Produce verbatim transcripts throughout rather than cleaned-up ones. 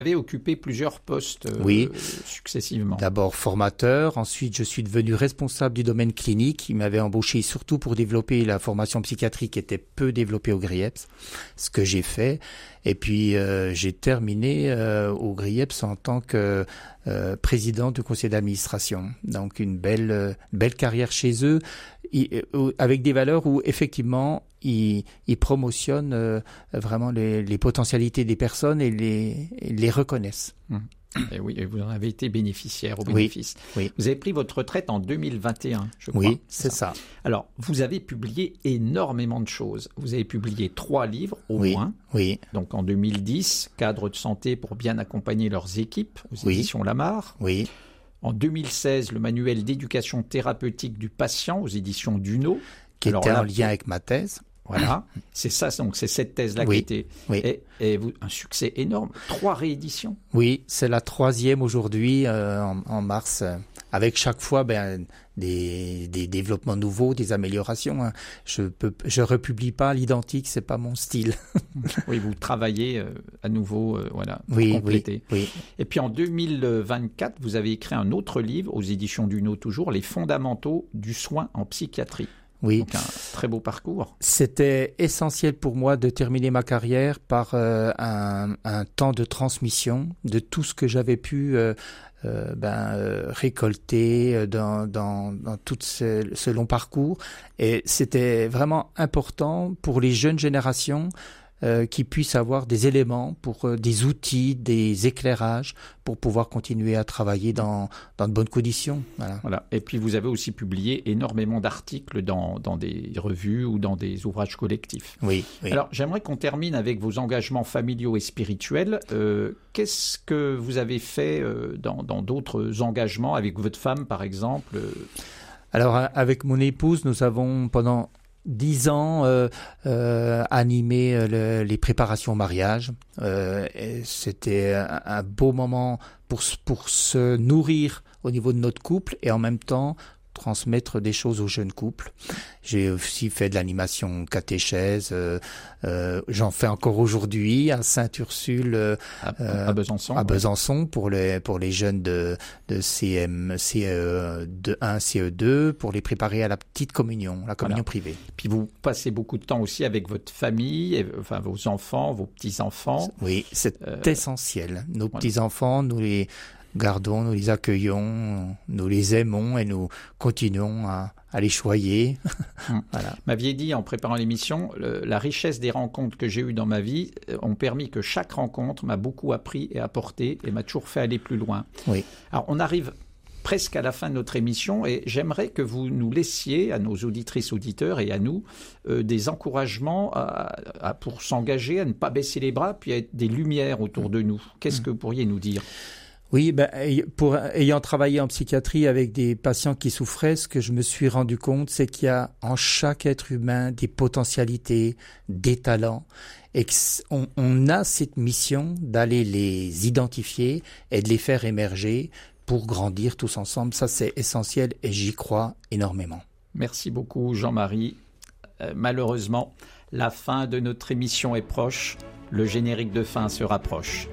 avez occupé plusieurs postes euh, oui. successivement. D'abord formateur, ensuite je suis devenu responsable du domaine clinique. Il m'avait embauché surtout pour développer la formation psychiatrique qui était peu développée au GRIEPS, ce que j'ai fait. Et puis euh, j'ai terminé euh, au GRIEPS en tant que euh, président du conseil d'administration. Donc une belle, euh, belle carrière chez eux, y, euh, avec des valeurs où effectivement ils, ils promotionnent euh, vraiment les, les potentialités des personnes et les, et les reconnaissent. Mmh. Et oui, et vous en avez été bénéficiaire au bénéfice. Oui, oui. Vous avez pris votre retraite en deux mille vingt et un, je crois. Oui, c'est ça. ça. Alors, vous avez publié énormément de choses. Vous avez publié trois livres au oui, moins. Oui. Donc en deux mille dix, Cadres de santé pour bien accompagner leurs équipes aux oui. éditions Lamar. Oui. En deux mille seize, le manuel d'éducation thérapeutique du patient aux éditions Duno. Qui Alors, était là, en lien avec ma thèse. Voilà, c'est ça, donc c'est cette thèse-là oui, qui était oui. et, et vous, un succès énorme. Trois rééditions. Oui, c'est la troisième aujourd'hui euh, en, en mars, euh, avec chaque fois ben, des, des développements nouveaux, des améliorations. Hein. Je peux, je republie pas l'identique, c'est pas mon style. Oui, vous travaillez euh, à nouveau, euh, voilà, pour oui, compléter. Oui, oui. Et puis en deux mille vingt-quatre, vous avez écrit un autre livre aux éditions Duno toujours, Les fondamentaux du soin en psychiatrie. Oui. Donc un très beau parcours. C'était essentiel pour moi de terminer ma carrière par euh, un, un temps de transmission de tout ce que j'avais pu euh, euh, ben, euh, récolter dans, dans, dans tout ce, ce long parcours. Et c'était vraiment important pour les jeunes générations euh, qui puissent avoir des éléments, pour euh, des outils, des éclairages pour pouvoir continuer à travailler dans, dans de bonnes conditions. Voilà. Voilà. Et puis vous avez aussi publié énormément d'articles dans, dans des revues ou dans des ouvrages collectifs. Oui, oui. Alors j'aimerais qu'on termine avec vos engagements familiaux et spirituels. Euh, qu'est-ce que vous avez fait euh, dans, dans d'autres engagements avec votre femme par exemple? Alors avec mon épouse, nous avons pendant dix ans euh, euh, animé euh, le, les préparations au mariage. Euh, et c'était un, un beau moment pour, pour se nourrir au niveau de notre couple et en même temps transmettre des choses aux jeunes couples. J'ai aussi fait de l'animation catéchèse. Euh, euh, j'en fais encore aujourd'hui à Sainte-Ursule, euh, à, à Besançon, à ouais. Besançon pour les pour les jeunes de de C M C E un, C E deux pour les préparer à la petite communion, la communion voilà. privée. Puis vous passez beaucoup de temps aussi avec votre famille, et, enfin vos enfants, vos petits enfants. Oui, c'est euh, essentiel. Nos voilà. petits enfants, nous les gardons, nous les accueillons, nous les aimons et nous continuons à, à les choyer. Hum. Voilà. M'aviez dit en préparant l'émission, le, la richesse des rencontres que j'ai eues dans ma vie euh, ont permis que chaque rencontre m'a beaucoup appris et apporté et m'a toujours fait aller plus loin. Oui. Alors on arrive presque à la fin de notre émission et j'aimerais que vous nous laissiez à nos auditrices, auditeurs et à nous euh, des encouragements à, à, pour s'engager, à ne pas baisser les bras, puis à être des lumières autour de nous. Qu'est-ce que vous pourriez nous dire ? Oui, ben, pour, ayant travaillé en psychiatrie avec des patients qui souffraient, ce que je me suis rendu compte, c'est qu'il y a en chaque être humain des potentialités, des talents, et qu'on on a cette mission d'aller les identifier et de les faire émerger pour grandir tous ensemble. Ça, c'est essentiel et j'y crois énormément. Merci beaucoup, Jean-Marie. Euh, malheureusement, la fin de notre émission est proche. Le générique de fin se rapproche.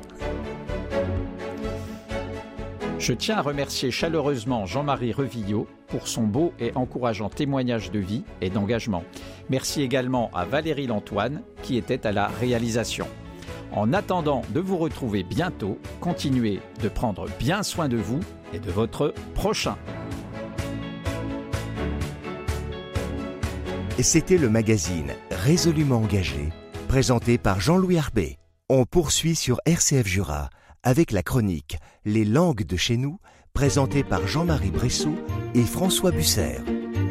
Je tiens à remercier chaleureusement Jean-Marie Revillot pour son beau et encourageant témoignage de vie et d'engagement. Merci également à Valérie Lantoine qui était à la réalisation. En attendant de vous retrouver bientôt, continuez de prendre bien soin de vous et de votre prochain. Et c'était le magazine Résolument engagé, présenté par Jean-Louis Arbet. On poursuit sur R C F Jura avec la chronique Les langues de chez nous, présentée par Jean-Marie Bressot et François Busser.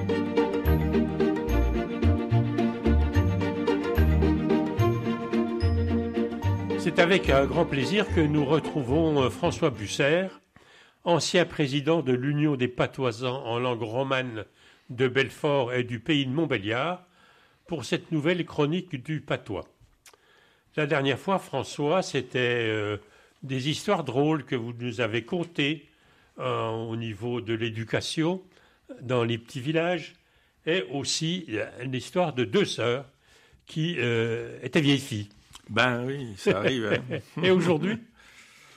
C'est avec un grand plaisir que nous retrouvons François Busser, ancien président de l'Union des patoisans en langue romane de Belfort et du pays de Montbéliard, pour cette nouvelle chronique du patois. La dernière fois, François, c'était euh, des histoires drôles que vous nous avez contées euh, au niveau de l'éducation dans les petits villages, et aussi une histoire de deux sœurs qui euh, étaient vieilles filles. Ben oui, ça arrive. Hein. Et aujourd'hui ?